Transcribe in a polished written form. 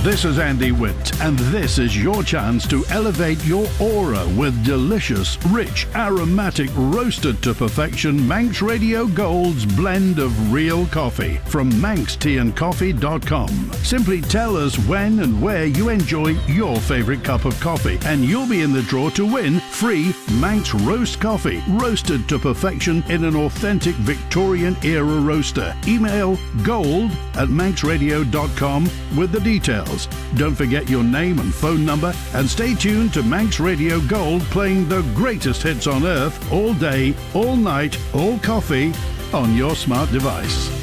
This is Andy Witt, and this is your chance to elevate your aura with delicious, rich, aromatic, roasted to perfection Manx Radio Gold's blend of real coffee from manxteaandcoffee.com. Simply tell us when and where you enjoy your favorite cup of coffee, and you'll be in the draw to win free Manx roast coffee, roasted to perfection in an authentic Victorian-era roaster. Email gold@manxradio.com with the details. Don't forget your name and phone number, and stay tuned to Manx Radio Gold, playing the greatest hits on earth all day, all night, all coffee on your smart device.